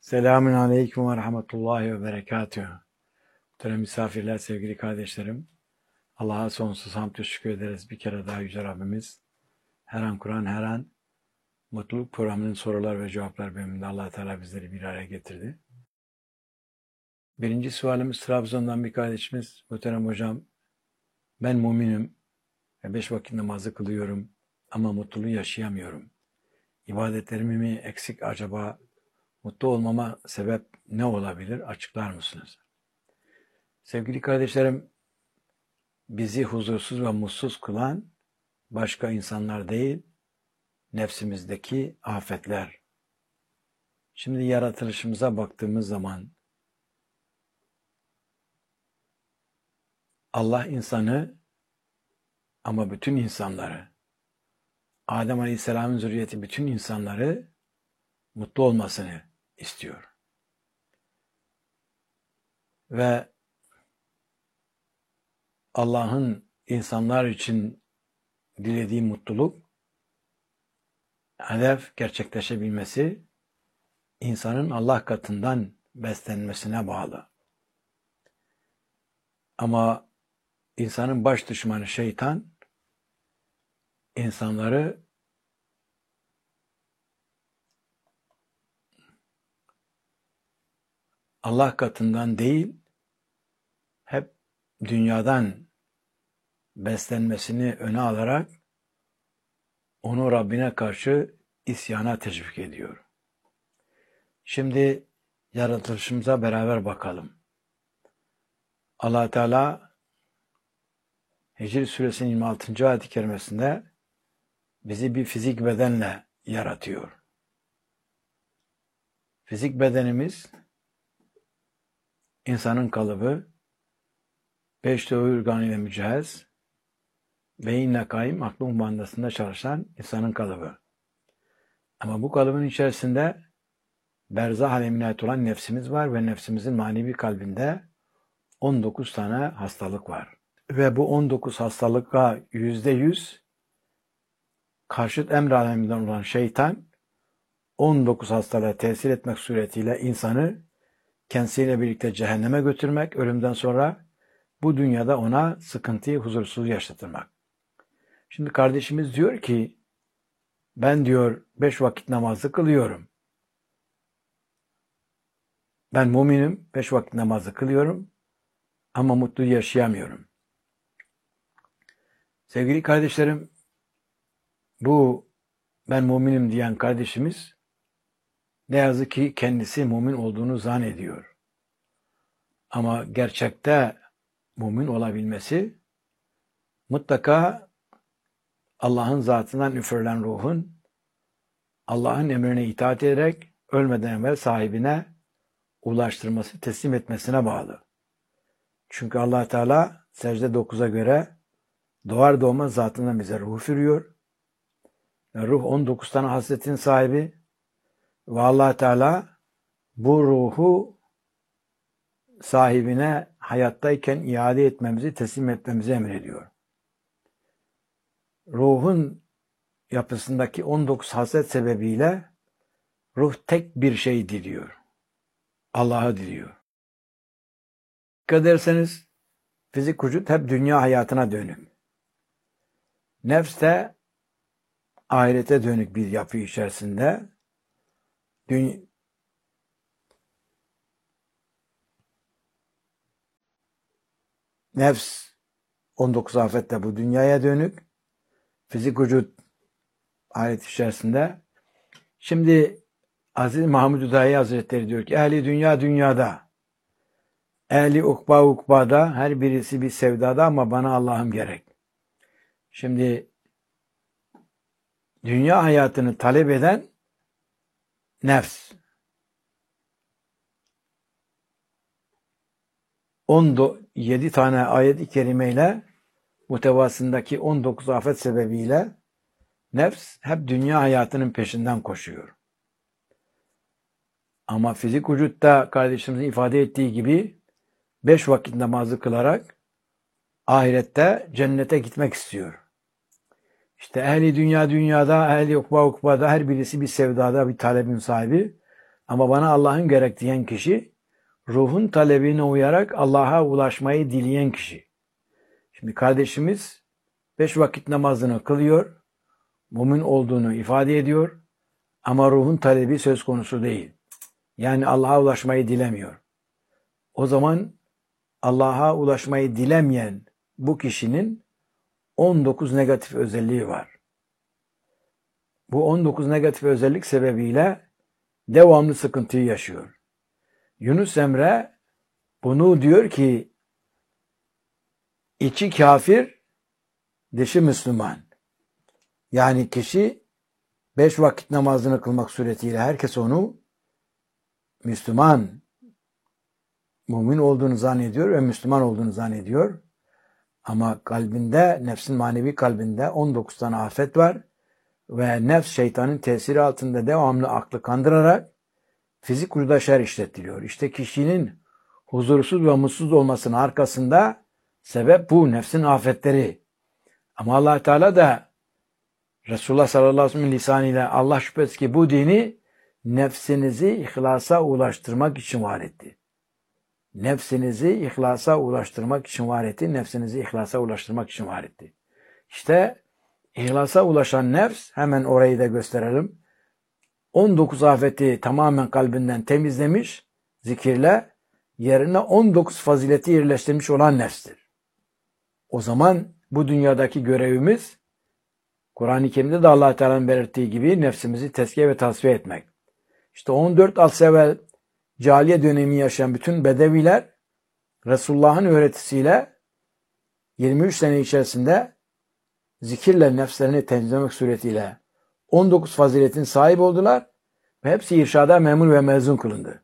Selamun Aleyküm ve Rahmetullahi ve Berekatühü. Muhterem misafirler, sevgili kardeşlerim. Allah'a sonsuz hamd ve şükür ederiz. Bir kere daha Yüce Rabbimiz her an Kur'an, her an mutluluk programının sorular ve cevaplar bölümünde Allah Teala bizleri bir araya getirdi. Birinci sualimiz Trabzon'dan bir kardeşimiz. Muhterem hocam, ben müminim ve 5 vakit namazı kılıyorum ama mutluluğu yaşayamıyorum. İbadetlerimi mi eksik acaba? Mutlu olmama sebep ne olabilir? Açıklar mısınız? Sevgili kardeşlerim, bizi huzursuz ve mutsuz kılan başka insanlar değil, nefsimizdeki afetler. Şimdi yaratılışımıza baktığımız zaman Allah insanı ama bütün insanları, Adem Aleyhisselam'ın zürriyeti bütün insanları mutlu olmasını istiyor. Ve Allah'ın insanlar için dilediği mutluluk, hedef gerçekleşebilmesi, insanın Allah katından beslenmesine bağlı. Ama insanın baş düşmanı şeytan, insanları Allah katından değil, hep dünyadan beslenmesini öne alarak onu Rabbine karşı isyana teşvik ediyor. Şimdi yaratılışımıza beraber bakalım. Allah Teala Hicr Suresinin 26. ayet-i kerimesinde bizi bir fizik bedenle yaratıyor. Fizik bedenimiz insanın kalıbı, 5 doğu organıyla mücehhez, beyinle kaim, aklın kumandasında çalışan insanın kalıbı. Ama bu kalıbın içerisinde berzah alemine ait olan nefsimiz var ve nefsimizin manevi kalbinde 19 tane hastalık var. Ve bu 19 hastalığa %100 karşıt emr aleminden olan şeytan 19 hastalığa tesir etmek suretiyle insanı kendisiyle birlikte cehenneme götürmek, ölümden sonra bu dünyada ona sıkıntıyı, huzursuzluğu yaşatırmak. Şimdi kardeşimiz diyor ki, ben diyor 5 vakit namazı kılıyorum. Ben müminim, 5 vakit namazı kılıyorum ama mutlu yaşayamıyorum. Sevgili kardeşlerim, bu ben müminim diyen kardeşimiz ne yazık ki kendisi mümin olduğunu zannediyor. Ama gerçekte mümin olabilmesi mutlaka Allah'ın zatından üfürülen ruhun Allah'ın emrine itaat ederek ölmeden evvel sahibine ulaştırması, teslim etmesine bağlı. Çünkü Allah Teala secde 9'a göre doğar doğmaz zatından bize ruh üfürüyor. Ve ruh 19 tane hasletin sahibi ve Allah Teala bu ruhu sahibine hayattayken iade etmemizi, teslim etmemizi emrediyor. Ruhun yapısındaki 19 haslet sebebiyle ruh tek bir şey diliyor. Allah'ı diliyor. Dikkat ederseniz fizik vücut hep dünya hayatına dönük. Nefs de ahirete dönük bir yapı içerisinde. Nefs 19 afette bu dünyaya dönük. Fizik vücut ahiret içerisinde. Şimdi Aziz Mahmud Hüdayi Hazretleri diyor ki ehli dünya dünyada, ehli ukba ukbada, her birisi bir sevdada ama bana Allah'ım gerek. Şimdi dünya hayatını talep eden nefs. 17 tane ayet-i kerimeyle muhtevasındaki 19 afet sebebiyle nefs hep dünya hayatının peşinden koşuyor. Ama fizik vücutta kardeşimizin ifade ettiği gibi 5 vakit namazı kılarak ahirette cennete gitmek istiyor. İşte ehli dünya dünyada, ehli ukba ukbada, her birisi bir sevdada, bir talebin sahibi. Ama bana Allah'ın gerek diyen kişi, ruhun talebine uyarak Allah'a ulaşmayı dileyen kişi. Şimdi kardeşimiz 5 vakit namazını kılıyor, mümin olduğunu ifade ediyor ama ruhun talebi söz konusu değil. Yani Allah'a ulaşmayı dilemiyor. O zaman Allah'a ulaşmayı dilemeyen bu kişinin 19 negatif özelliği var. Bu 19 negatif özellik sebebiyle devamlı sıkıntıyı yaşıyor. Yunus Emre bunu diyor ki, içi kafir, dışı Müslüman. Yani kişi 5 vakit namazını kılmak suretiyle herkes onu Müslüman, mümin olduğunu zannediyor ve Müslüman olduğunu zannediyor. Ama kalbinde, nefsin manevi kalbinde 19 tane afet var ve nefs şeytanın tesiri altında devamlı aklı kandırarak fizik vücuda şer işlettiriyor. İşte kişinin huzursuz ve mutsuz olmasının arkasında sebep bu, nefsin afetleri. Ama Allah Teala da Resulullah sallallahu aleyhi ve sellem'in lisanıyla Allah şüphesiz ki bu dini nefsinizi ihlasa ulaştırmak için var etti. Nefsinizi ihlasa ulaştırmak için var etti. Nefsinizi ihlasa ulaştırmak için var etti. İşte ihlasa ulaşan nefs, hemen orayı da gösterelim. 19 afeti tamamen kalbinden temizlemiş, zikirle yerine 19 fazileti yerleştirmiş olan nefstir. O zaman bu dünyadaki görevimiz, Kur'an-ı Kerim'de de Allah Teala'nın belirttiği gibi nefsimizi tezkiye ve tasfiye etmek. İşte 14 asır evvel cahiliye dönemi yaşayan bütün bedeviler Resulullah'ın öğretisiyle 23 sene içerisinde zikirle nefslerini temizlemek suretiyle 19 faziletin sahibi oldular ve hepsi irşada memur ve mezun kılındı.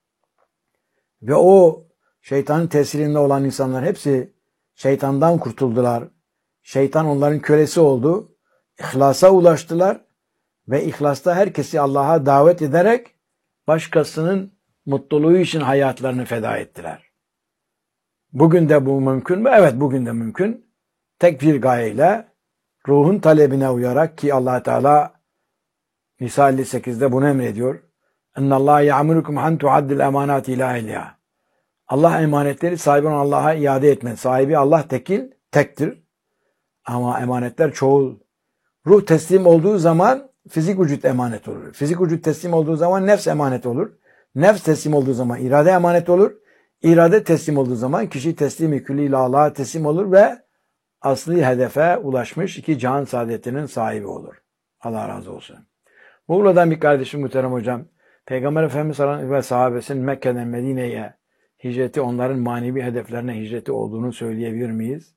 Ve o şeytanın tesirinde olan insanlar hepsi şeytandan kurtuldular. Şeytan onların kölesi oldu. İhlasa ulaştılar ve ihlasta herkesi Allah'a davet ederek başkasının mutluluğu için hayatlarını feda ettiler. Bugün de bu mümkün mü? Evet, bugün de mümkün. Tek bir gayeyle, ruhun talebine uyarak, ki Allah Teala Nisa 58'de bunu emrediyor. "Ennallâhe ya'murukum an tu'addil emanati ilâ ehliha." Allah emanetleri sahibi olan Allah'a iade etmez. Sahibi Allah tektir. Ama emanetler çoğul. Ruh teslim olduğu zaman fizik vücut emanet olur. Fizik vücut teslim olduğu zaman nefs emanet olur. Nefs teslim olduğu zaman irade emanet olur. İrade teslim olduğu zaman kişi teslim-i külliyle Allah'a teslim olur ve asli hedefe ulaşmış iki cihan saadetinin sahibi olur. Allah razı olsun. Muğla'dan bir kardeşim muhterem hocam, Peygamber Efendimiz ve sahabesinin Mekke'den Medine'ye hicreti, onların manevi hedeflerine hicreti olduğunu söyleyebilir miyiz?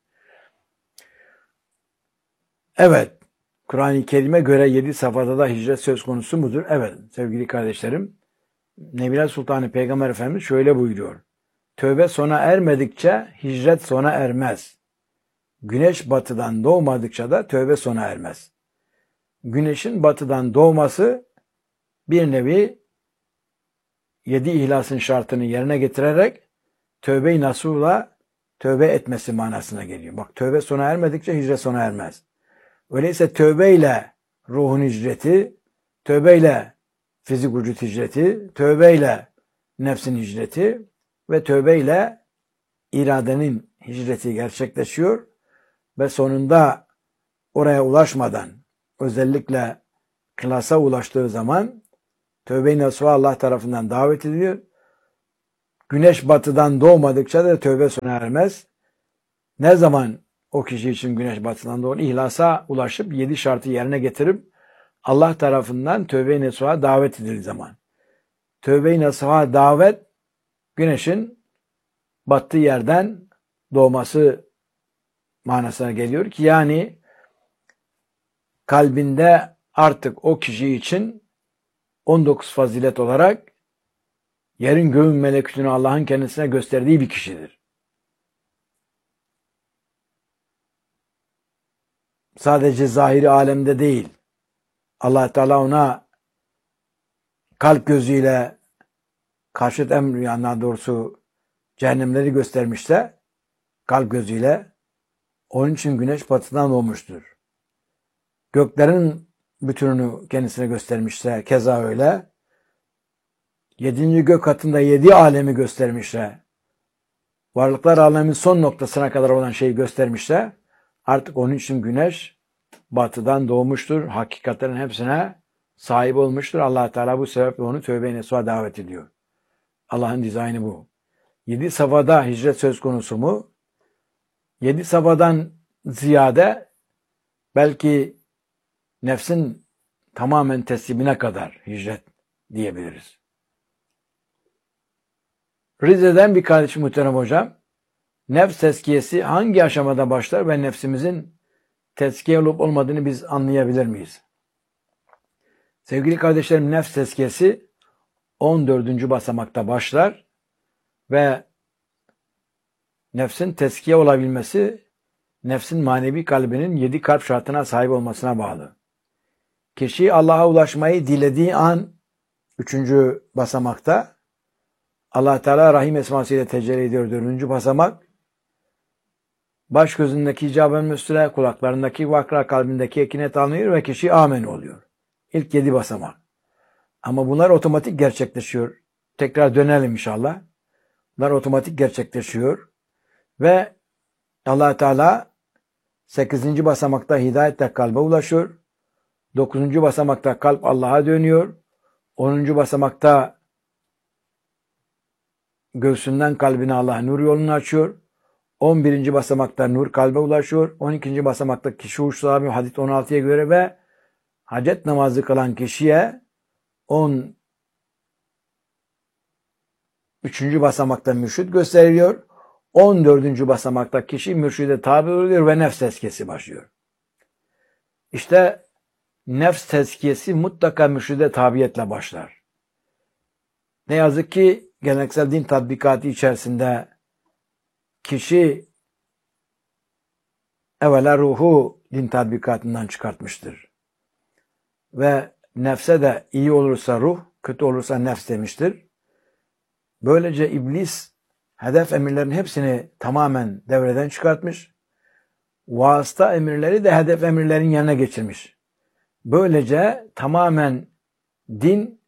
Evet. Kur'an-ı Kerim'e göre 7 safhada da hicret söz konusu mudur? Evet sevgili kardeşlerim. Nebiler Sultanı Peygamber Efendimiz şöyle buyuruyor. Tövbe sona ermedikçe hicret sona ermez. Güneş batıdan doğmadıkça da tövbe sona ermez. Güneşin batıdan doğması bir nevi 7 ihlasın şartını yerine getirerek tövbe-i nasuhla tövbe etmesi manasına geliyor. Bak, tövbe sona ermedikçe hicret sona ermez. Öyleyse tövbeyle ruhun hicreti, tövbeyle fizik vücut hicreti, tövbeyle nefsin hicreti ve tövbeyle iradenin hicreti gerçekleşiyor ve sonunda oraya ulaşmadan, özellikle klasa ulaştığı zaman tövbe-i nasuha Allah tarafından davet ediliyor. Güneş batıdan doğmadıkça da tövbe sona ermez. Ne zaman o kişi için güneş batıdan doğru ihlasa ulaşıp 7 şartı yerine getirip Allah tarafından tövbe-i nasuha davet edildiği zaman. Tövbe-i nasuha davet, güneşin battığı yerden doğması manasına geliyor ki, yani kalbinde artık o kişi için 19 fazilet olarak yerin göğün melekutunu Allah'ın kendisine gösterdiği bir kişidir. Sadece zahiri alemde değil, Allah Teala ona kalp gözüyle karşıt emri, yani daha doğrusu cehennemleri göstermişse kalp gözüyle, onun için güneş batıdan doğmuştur. Göklerin bütününü kendisine göstermişse keza öyle. 7. gök katında 7 alemi göstermişse, varlıklar aleminin son noktasına kadar olan şeyi göstermişse, artık onun için güneş batıdan doğmuştur. Hakikatlerin hepsine sahip olmuştur. Allah Teala bu sebeple onu tövbe-i nasuha davet ediyor. Allah'ın dizaynı bu. 7 safhada hicret söz konusu mu? 7 safhadan ziyade belki nefsin tamamen teslimine kadar hicret diyebiliriz. Rize'den bir kardeşim muhterem hocam, nefs tezkiyesi hangi aşamada başlar ve nefsimizin tezkiye olup olmadığını biz anlayabilir miyiz? Sevgili kardeşlerim, nefs tezkiyesi 14. basamakta başlar ve nefsin tezkiye olabilmesi, nefsin manevi kalbinin 7 kalp şartına sahip olmasına bağlı. Kişi Allah'a ulaşmayı dilediği an 3. basamakta, Allah Teala Rahim esmasıyla tecelli ediyor 4. basamak, baş gözündeki icabın müstüle, kulaklarındaki vakra, kalbindeki ekinet alınıyor ve kişi amen oluyor. İlk 7 basamak. Ama bunlar otomatik gerçekleşiyor. Tekrar dönelim inşallah. Bunlar otomatik gerçekleşiyor. Ve Allah Teala 8. basamakta hidayetle kalbe ulaşıyor. 9. basamakta kalp Allah'a dönüyor. 10. basamakta göğsünden kalbine Allah nur yolunu açıyor. 11. basamakta nur kalbe ulaşıyor. 12. basamakta şuur sahibi hadis 16'ya göre ve hacet namazı kılan kişiye 13. basamakta mürşid gösteriliyor. 14. basamakta kişi mürşide tabi oluyor ve nefs tezkiyesi başlıyor. İşte nefs tezkiyesi mutlaka mürşide tabiyetle başlar. Ne yazık ki geleneksel din tatbikatı içerisinde kişi evvela ruhu din tatbikatından çıkartmıştır. Ve nefse de iyi olursa ruh, kötü olursa nefs demiştir. Böylece iblis hedef emirlerin hepsini tamamen devreden çıkartmış. Vasıta emirleri de hedef emirlerin yerine geçirmiş. Böylece tamamen din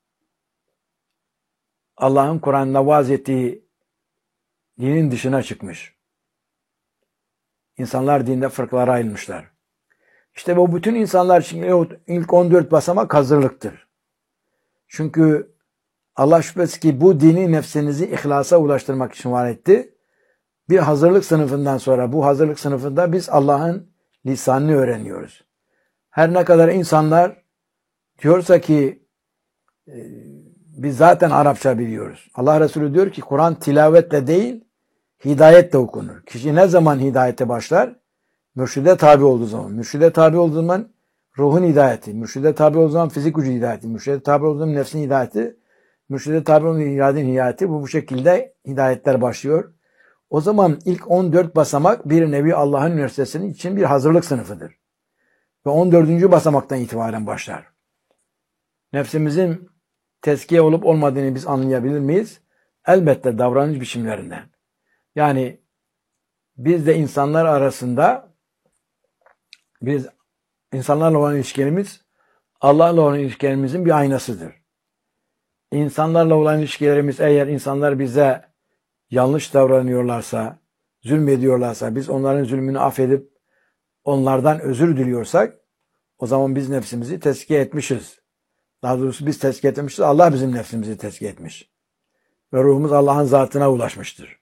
Allah'ın Kur'an'da vaaz ettiği dinin dışına çıkmış. İnsanlar dinde fırkalara ayrılmışlar. İşte bu bütün insanlar için ilk 14 basamak hazırlıktır. Çünkü Allah şüphesiz ki bu dini nefsinizi ihlasa ulaştırmak için var etti. Bir hazırlık sınıfından sonra bu hazırlık sınıfında biz Allah'ın lisanını öğreniyoruz. Her ne kadar insanlar diyorsa ki biz zaten Arapça biliyoruz. Allah Resulü diyor ki Kur'an tilavetle değil hidayetle okunur. Kişi ne zaman hidayete başlar? Mürşide tabi olduğu zaman. Mürşide tabi olduğu zaman ruhun hidayeti. Mürşide tabi olduğu zaman fizik gücü hidayeti. Mürşide tabi olduğu zaman nefsin hidayeti. Mürşide tabi olduğu zaman iradenin hidayeti. Bu şekilde hidayetler başlıyor. O zaman ilk 14 basamak bir nevi Allah'ın üniversitesinin için bir hazırlık sınıfıdır. Ve 14. basamaktan itibaren başlar. Nefsimizin tezkiye olup olmadığını biz anlayabilir miyiz? Elbette davranış biçimlerinden. Yani biz de insanlar arasında biz insanlarla olan ilişkilerimiz Allah'la olan ilişkilerimizin bir aynasıdır. İnsanlarla olan ilişkilerimiz eğer insanlar bize yanlış davranıyorlarsa, zulmediyorlarsa, biz onların zulmünü affedip onlardan özür diliyorsak o zaman biz nefsimizi tezkiye etmişiz. Daha doğrusu biz tezkiye etmişiz. Allah bizim nefsimizi tezkiye etmiş. Ve ruhumuz Allah'ın zatına ulaşmıştır.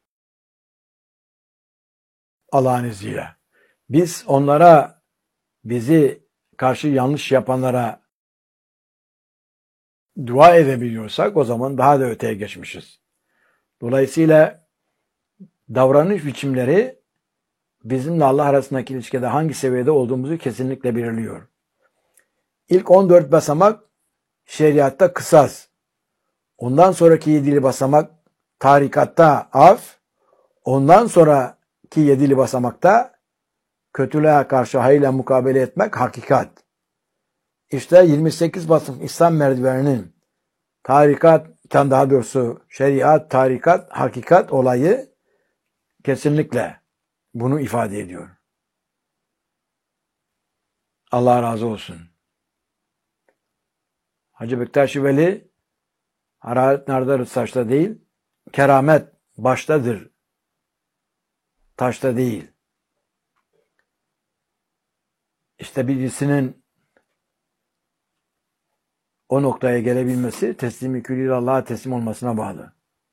Allah'ın izniyle. Biz onlara, bizi karşı yanlış yapanlara dua edebiliyorsak o zaman daha da öteye geçmişiz. Dolayısıyla davranış biçimleri bizimle Allah arasındaki ilişkide hangi seviyede olduğumuzu kesinlikle belirliyor. İlk 14 basamak şeriatta kısas. Ondan sonraki 7'li basamak tarikatta af. Ondan sonraki 7'li basamakta kötülüğe karşı hayırla mukabele etmek hakikat. İşte 28 basamak İslam merdiveninin tarikat, daha doğrusu şeriat, tarikat, hakikat olayı kesinlikle bunu ifade ediyor. Allah razı olsun. Hacı Bektaş Veli Hararet nerededir? Saçta değil. Keramet baştadır. Taşta değil. İşte birisinin o noktaya gelebilmesi teslimi külliyle Allah'a teslim olmasına bağlı.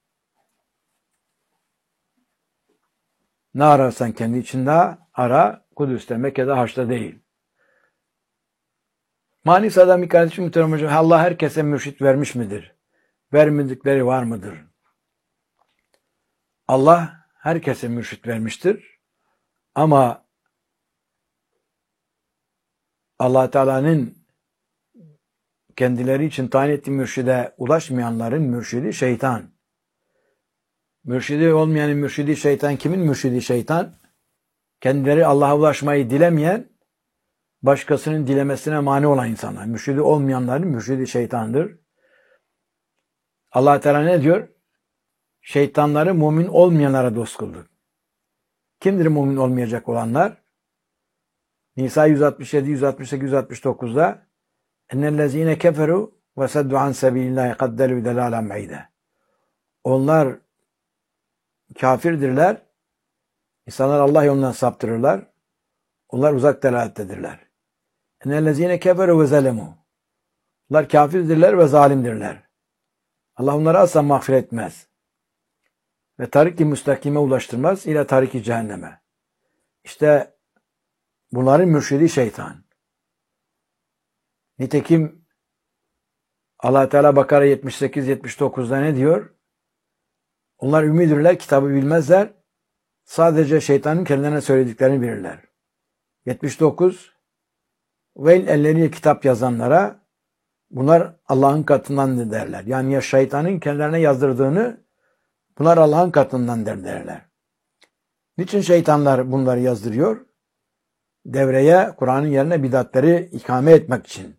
Ne ararsan kendi içinde ara, Kudüs'te, Mekke'de, Haç'ta değil. Manisa'da bir kardeşim muhterem hocam, Allah herkese mürşit vermiş midir? Vermedikleri var mıdır? Allah herkese mürşit vermiştir. Ama Allah Teala'nın kendileri için tayin ettiği mürşide ulaşmayanların mürşidi şeytan. Mürşidi olmayanın mürşidi şeytan. Kimin mürşidi şeytan? Kendileri Allah'a ulaşmayı dilemeyen, başkasının dilemesine mani olan insanlar. Mürşidi olmayanların mürşidi şeytandır. Allah Teala ne diyor? Şeytanları mümin olmayanlara dost kıldık. Kimdir mümin olmayacak olanlar? Nisa 167, 168, 169'da ennellezine keferu ve seddu an sebilillahi kaddelü delalen beyde. Onlar kafirdirler. İnsanlar Allah yolundan saptırırlar. Onlar uzak delalettedirler. Ennellezine keferu ve zelemu. Onlar kafirdirler ve zalimdirler. Allah onları asla mağfiret etmez. Ve tarik-i müstakime ulaştırmaz ile tarik-i cehenneme. İşte bunların mürşidi şeytan. Nitekim Allah Teala Bakara 78-79'da ne diyor? Onlar ümmidirler, kitabı bilmezler. Sadece şeytanın kendilerine söylediklerini bilirler. 79 ve elleriyle kitap yazanlara bunlar Allah'ın katından derler. Yani ya şeytanın kendilerine yazdırdığını bunlar Allah'ın katından derler. Niçin şeytanlar bunları yazdırıyor? Devreye, Kur'an'ın yerine bidatları ikame etmek için.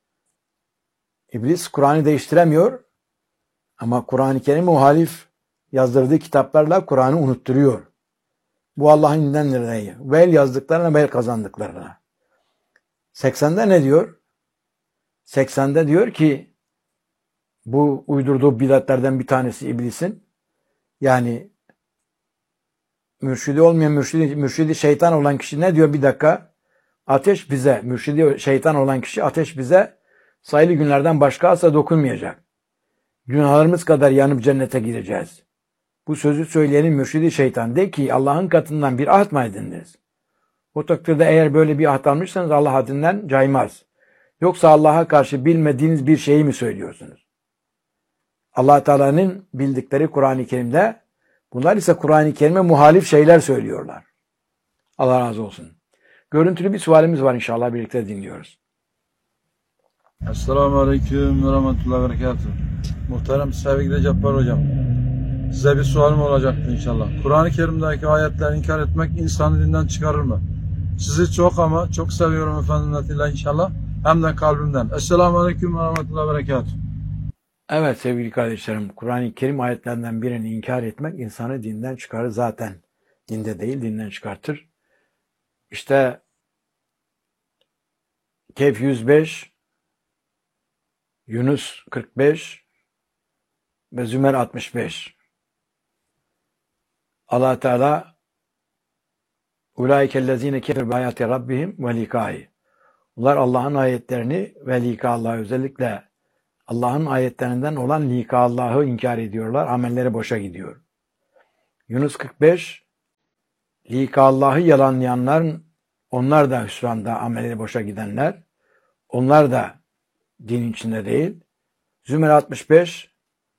İblis Kur'an'ı değiştiremiyor ama Kur'an-ı Kerim'e muhalif yazdırdığı kitaplarla Kur'an'ı unutturuyor. Bu Allah'ın indindendir diye. Vel yazdıklarına, vel kazandıklarına. 80'de ne diyor? 80'de diyor ki bu uydurduğu bidatlerden bir tanesi iblisin. Yani mürşidi olmayan mürşidi şeytan olan kişi ne diyor bir dakika? Ateş bize, mürşidi şeytan olan kişi ateş bize sayılı günlerden başka asla dokunmayacak. Günahlarımız kadar yanıp cennete gireceğiz. Bu sözü söyleyenin mürşidi şeytan. De ki Allah'ın katından bir ahd mı edindiniz? O takdirde eğer böyle bir ahd almışsanız Allah hadinden caymaz. Yoksa Allah'a karşı bilmediğiniz bir şeyi mi söylüyorsunuz? Allah Teala'nın bildikleri Kur'an-ı Kerim'de, bunlar ise Kur'an-ı Kerim'e muhalif şeyler söylüyorlar. Allah razı olsun. Görüntülü bir sualimiz var inşallah birlikte dinliyoruz. Esselamu Aleyküm ve Rahmetullahi ve Berekatuhu. Muhterem sevgili Cabbar Hocam, size bir sualim olacaktı inşallah. Kur'an-ı Kerim'deki ayetleri inkar etmek insanı dinden çıkarır mı? Sizi çok ama çok seviyorum efendim inşallah. Hem de kalbimden. Esselamu Aleyküm ve Rahmetullahi ve Berekatuhu. Evet sevgili kardeşlerim, Kur'an-ı Kerim ayetlerinden birini inkar etmek insanı dinden çıkarır zaten. Dinde değil, dinden çıkartır. İşte Kehf 105, Yunus 45 ve Zümer 65. Allah Teala ulaikellezine keferu bi ayati rabbihim ve likai. Bunlar Allah'ın ayetlerini ve lika Allah'ı, özellikle Allah'ın ayetlerinden olan lika Allah'ı inkar ediyorlar. Amelleri boşa gidiyor. Yunus 45, lika Allah'ı yalanlayanlar, onlar da hüsranda, amelleri boşa gidenler. Onlar da din içinde değil. Zümer 65,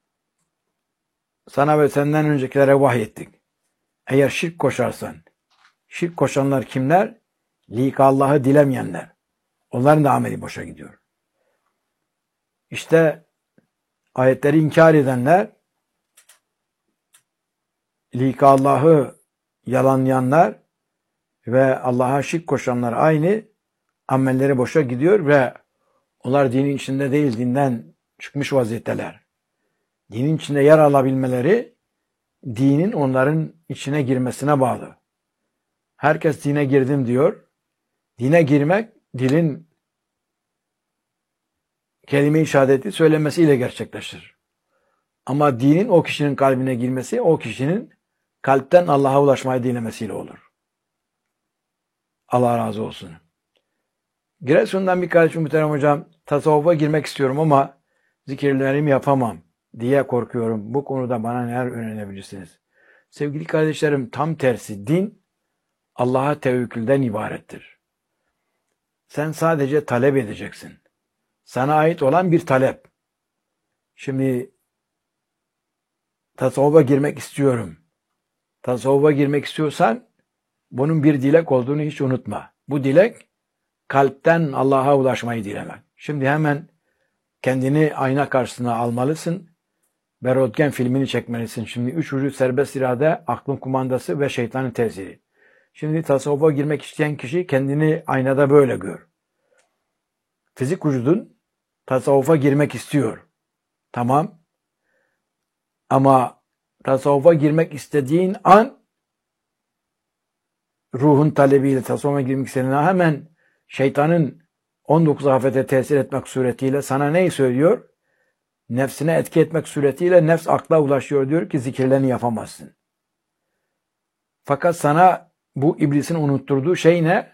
sana ve senden öncekilere vahyettik. Eğer şirk koşarsan, şirk koşanlar kimler? Lika Allah'ı dilemeyenler. Onların da ameli boşa gidiyor. İşte ayetleri inkar edenler, lika Allah'ı yalanlayanlar ve Allah'a şirk koşanlar aynı, amelleri boşa gidiyor ve onlar dinin içinde değil, dinden çıkmış vaziyetteler. Dinin içinde yer alabilmeleri, dinin onların içine girmesine bağlı. Herkes dine girdim diyor. Dine girmek, dilin kelime-i şehadeti söylemesiyle gerçekleşir. Ama dinin o kişinin kalbine girmesi, o kişinin kalpten Allah'a ulaşmayı dilemesiyle olur. Allah razı olsun. Giresun'dan bir kardeşim muhterem hocam, tasavvufa girmek istiyorum ama zikirlerimi yapamam diye korkuyorum. Bu konuda bana neler öğrenebilirsiniz? Sevgili kardeşlerim, tam tersi din Allah'a tevekkülden ibarettir. Sen sadece talep edeceksin. Sana ait olan bir talep. Şimdi tasavvufa girmek istiyorum. Tasavvufa girmek istiyorsan bunun bir dilek olduğunu hiç unutma. Bu dilek kalpten Allah'a ulaşmayı dilemek. Şimdi hemen kendini ayna karşısına almalısın ve röntgen filmini çekmelisin. Şimdi üç vücut serbest irade, aklın kumandası ve şeytanın tesiri. Şimdi tasavvufa girmek isteyen kişi kendini aynada böyle gör. Fizik vücudun tasavvufa girmek istiyor. Tamam. Ama tasavvufa girmek istediğin an ruhun talebiyle tasavvufa girmek istediğin an hemen şeytanın 19 afete tesir etmek suretiyle sana neyi söylüyor? Nefsine etki etmek suretiyle nefs akla ulaşıyor. Diyor ki zikirlerini yapamazsın. Fakat sana bu iblisin unutturduğu şey ne?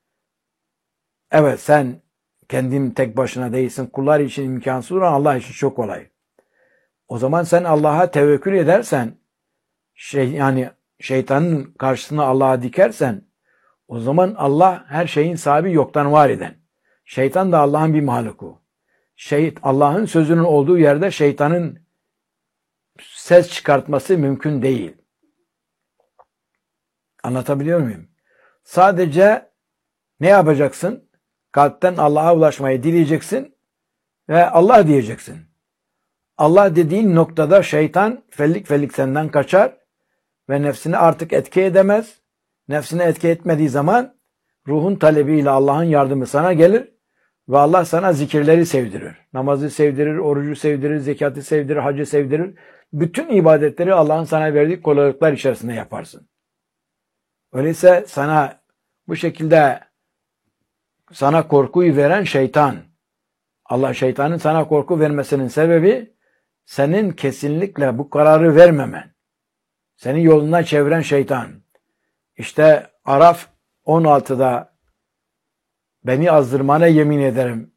Evet, sen kendin tek başına değilsin. Kullar için imkansız olan Allah için çok kolay. O zaman sen Allah'a tevekkül edersen, yani şeytanın karşısına Allah'a dikersen, o zaman Allah her şeyin sahibi, yoktan var eden. Şeytan da Allah'ın bir mahluku. Allah'ın sözünün olduğu yerde şeytanın ses çıkartması mümkün değil. Anlatabiliyor muyum? Sadece ne yapacaksın? Kalpten Allah'a ulaşmayı dileyeceksin ve Allah diyeceksin. Allah dediğin noktada şeytan fellik fellik senden kaçar ve nefsini artık etki edemez. Nefsini etki etmediği zaman ruhun talebiyle Allah'ın yardımı sana gelir ve Allah sana zikirleri sevdirir. Namazı sevdirir, orucu sevdirir, zekatı sevdirir, hacı sevdirir. Bütün ibadetleri Allah'ın sana verdiği kolaylıklar içerisinde yaparsın. Öyleyse sana bu şekilde sana korkuyu veren şeytan, Allah şeytanın sana korku vermesinin sebebi senin kesinlikle bu kararı vermemen. Seni yolundan çeviren şeytan. İşte Araf 16'da beni azdırmana yemin ederim.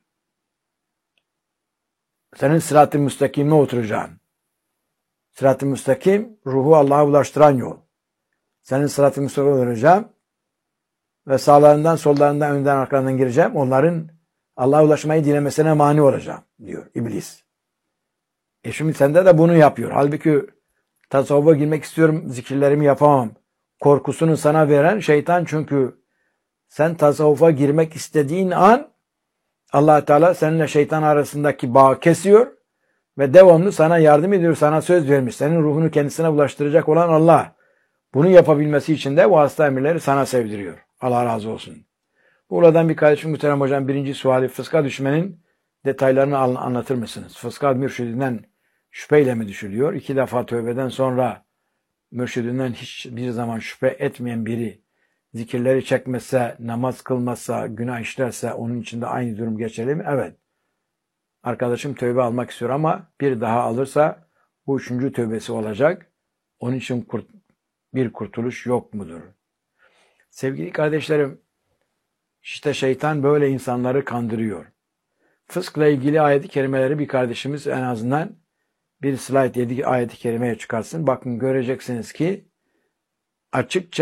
Senin sırat-ı müstakimine oturacağım. Sırat-ı müstakim ruhu Allah'a ulaştıran yol. Senin sırat-ı müstakimine oturacağım ve sağlarından, sollarından, önden, arkalarından gireceğim. Onların Allah'a ulaşmayı dilemesine mani olacağım diyor iblis. Şimdi sende de bunu yapıyor. Halbuki tasavvufa girmek istiyorum, zikirlerimi yapamam korkusunu sana veren şeytan, çünkü sen tasavvufa girmek istediğin an Allah Teala seninle şeytan arasındaki bağı kesiyor ve devamlı sana yardım ediyor, sana söz vermiş. Senin ruhunu kendisine ulaştıracak olan Allah. Bunu yapabilmesi için de vasıta emirleri sana sevdiriyor. Allah razı olsun. Buradan bir kardeşim muhterem hocam, birinci suali, fıska düşmenin detaylarını anlatır mısınız? Fıska mürşidinden şüpheyle mi düşülüyor? 2 defa tövbeden sonra mürşidinden hiçbir zaman şüphe etmeyen biri zikirleri çekmezse, namaz kılmazsa, günah işlerse onun için de aynı durum geçerli mi? Evet. Arkadaşım tövbe almak istiyor ama bir daha alırsa bu 3. tövbesi olacak. Onun için bir kurtuluş yok mudur? Sevgili kardeşlerim, işte şeytan böyle insanları kandırıyor. Fıskla ilgili ayet-i kerimeleri bir kardeşimiz en azından bir slide 7 ayet-i kerimeye çıkarsın. Bakın, göreceksiniz ki açıkça